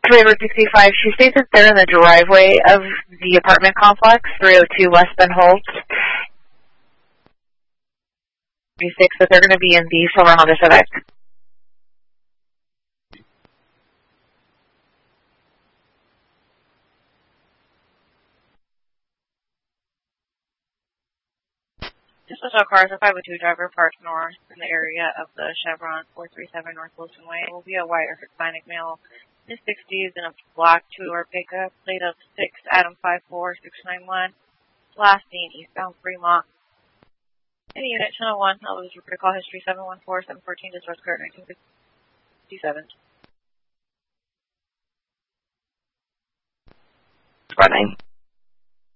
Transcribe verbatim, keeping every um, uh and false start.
River sixty-five, she states that they're in the driveway of the apartment complex, three oh two West Ben Holt. thirty-six, that they're going to be in the silver Honda Civic. Just a cars, a five oh two driver parked north in the area of the Chevron four three seven North Wilson Way. It will be a white or Hispanic male, mid sixties, in a black two-door pickup, plate of six Adam five four six nine one, last seen eastbound Fremont. Any unit, channel one, I'll lose your call history seven one four seven one four, discharge code nineteen fifty-seven. Running.